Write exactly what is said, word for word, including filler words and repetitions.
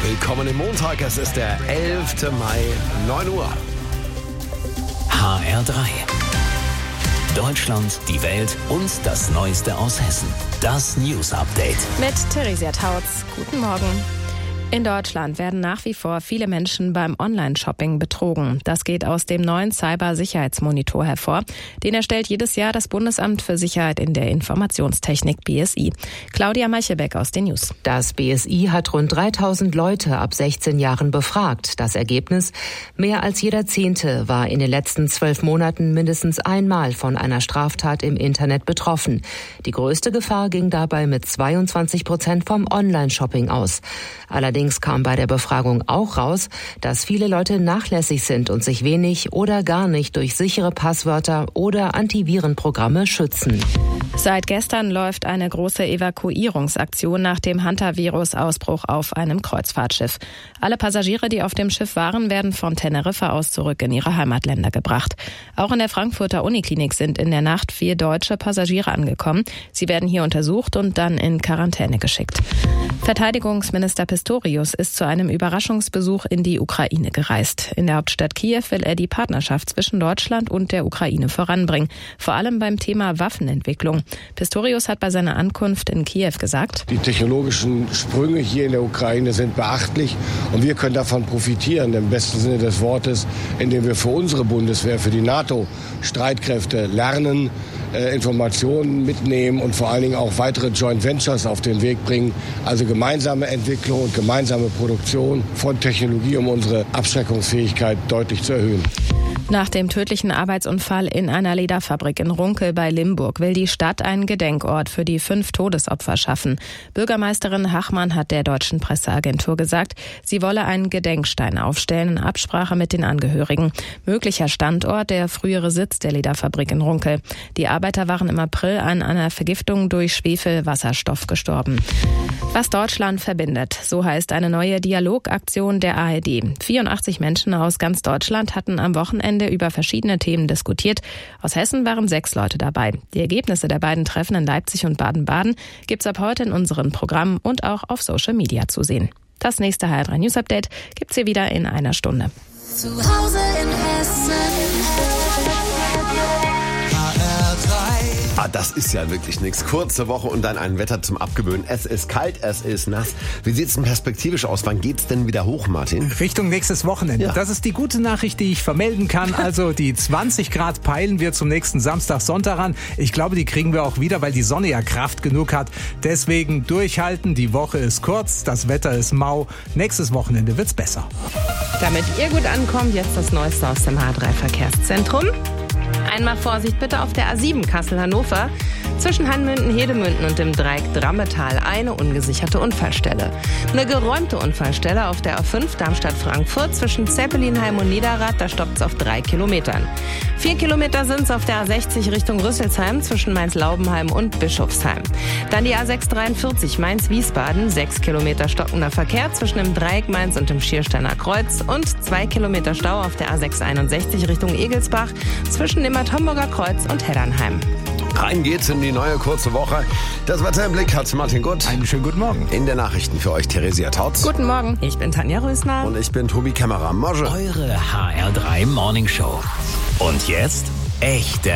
Willkommen im Montag, es ist der elfter Mai, neun Uhr. H R drei. Deutschland, die Welt und das Neueste aus Hessen. Das News Update. Mit Theresia Tautz. Guten Morgen. In Deutschland werden nach wie vor viele Menschen beim Online-Shopping betrogen. Das geht aus dem neuen Cyber-Sicherheitsmonitor hervor. Den erstellt jedes Jahr das Bundesamt für Sicherheit in der Informationstechnik B S I. Claudia Meichelbeck aus den News. Das B S I hat rund dreitausend Leute ab sechzehn Jahren befragt. Das Ergebnis? Mehr als jeder Zehnte war in den letzten zwölf Monaten mindestens einmal von einer Straftat im Internet betroffen. Die größte Gefahr ging dabei mit zweiundzwanzig Prozent vom Online-Shopping aus. Allerdings Allerdings kam bei der Befragung auch raus, dass viele Leute nachlässig sind und sich wenig oder gar nicht durch sichere Passwörter oder Antivirenprogramme schützen. Seit gestern läuft eine große Evakuierungsaktion nach dem Hantavirus-Ausbruch auf einem Kreuzfahrtschiff. Alle Passagiere, die auf dem Schiff waren, werden von Teneriffa aus zurück in ihre Heimatländer gebracht. Auch in der Frankfurter Uniklinik sind in der Nacht vier deutsche Passagiere angekommen. Sie werden hier untersucht und dann in Quarantäne geschickt. Verteidigungsminister Pistorius ist zu einem Überraschungsbesuch in die Ukraine gereist. In der Hauptstadt Kiew will er die Partnerschaft zwischen Deutschland und der Ukraine voranbringen, vor allem beim Thema Waffenentwicklung. Pistorius hat bei seiner Ankunft in Kiew gesagt: Die technologischen Sprünge hier in der Ukraine sind beachtlich und wir können davon profitieren, im besten Sinne des Wortes, indem wir für unsere Bundeswehr, für die NATO-Streitkräfte lernen, äh, Informationen mitnehmen und vor allen Dingen auch weitere Joint Ventures auf den Weg bringen, also gemeinsame Entwicklung und gemeinsame Produktion von Technologie, um unsere Abschreckungsfähigkeit deutlich zu erhöhen. Nach dem tödlichen Arbeitsunfall in einer Lederfabrik in Runkel bei Limburg will die Stadt einen Gedenkort für die fünf Todesopfer schaffen. Bürgermeisterin Hachmann hat der Deutschen Presseagentur gesagt, sie wolle einen Gedenkstein aufstellen in Absprache mit den Angehörigen. Möglicher Standort der frühere Sitz der Lederfabrik in Runkel. Die Arbeiter waren im April an einer Vergiftung durch Schwefelwasserstoff gestorben. Was Deutschland verbindet, so heißt eine neue Dialogaktion der A R D. vierundachtzig Menschen aus ganz Deutschland hatten am Wochenende über verschiedene Themen diskutiert. Aus Hessen waren sechs Leute dabei. Die Ergebnisse der beiden Treffen in Leipzig und Baden-Baden gibt's ab heute in unseren Programmen und auch auf Social Media zu sehen. Das nächste H R drei News Update gibt's hier wieder in einer Stunde. Zu Hause in Hessen. Ah, das ist ja wirklich nichts. Kurze Woche und dann ein Wetter zum Abgewöhnen. Es ist kalt, es ist nass. Wie sieht's denn perspektivisch aus? Wann geht's denn wieder hoch, Martin? Richtung nächstes Wochenende. Ja. Das ist die gute Nachricht, die ich vermelden kann. Also die zwanzig Grad peilen wir zum nächsten Samstag, Sonntag an. Ich glaube, die kriegen wir auch wieder, weil die Sonne ja Kraft genug hat. Deswegen durchhalten. Die Woche ist kurz, das Wetter ist mau. Nächstes Wochenende wird's besser. Damit ihr gut ankommt, jetzt das Neueste aus dem H drei Verkehrszentrum. Einmal Vorsicht bitte auf der A sieben Kassel-Hannover. Zwischen Hanmünden, Hedemünden und dem Dreieck Drammetal eine ungesicherte Unfallstelle. Eine geräumte Unfallstelle auf der A fünf Darmstadt-Frankfurt zwischen Zeppelinheim und Niederrad, da stoppt es auf drei Kilometern. Vier Kilometer sind es auf der A sechzig Richtung Rüsselsheim zwischen Mainz-Laubenheim und Bischofsheim. Dann die A sechs dreiundvierzig Mainz-Wiesbaden, sechs Kilometer stockender Verkehr zwischen dem Dreieck Mainz und dem Schiersteiner Kreuz und zwei Kilometer Stau auf der A sechs einundsechzig Richtung Egelsbach zwischen dem Bad Homburger Kreuz und Heddernheim. Rein geht's in die neue kurze Woche. Das Wetter im Blick hat Martin Gutt. Einen schönen guten Morgen. In der Nachrichten für euch Theresia Tautz. Guten Morgen. Ich bin Tanja Rösner. Und ich bin Tobi Kämmerer. Morgen. Eure H R drei Morning Show. Und jetzt echte